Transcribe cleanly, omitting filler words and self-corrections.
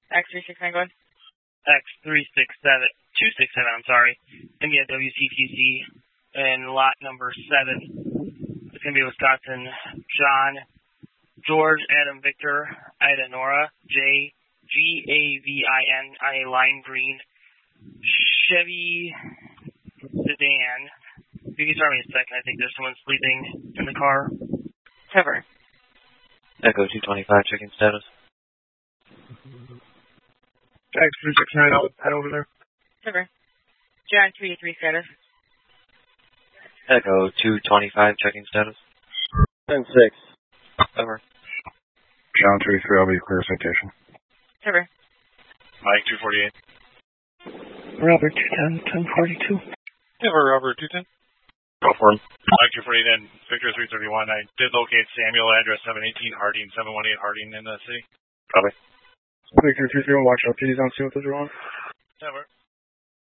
X369 going. X267, I'm sorry. India WCTC and lot number 7. It's going to be Wisconsin. John, George, Adam, Victor, Ida, Nora, J, Gavin, IA, lime green, Chevy sedan. If you can start me a second, I think there's someone sleeping in the car. Cover. Echo 225, checking status. X369, I'll head over there. Cover. John 383 status. Echo 225, checking status. 10-6. Over. John 33, I'll be clear citation. Cover. Mike 248. Robert 210, 1042. Cover, Robert 210. Go for him. Mike 248 and Victor 331. I did locate Samuel, address 718 Harding, 718 Harding in the city. Copy. Victor 331, watch out. He's on scene with the drone. Cover.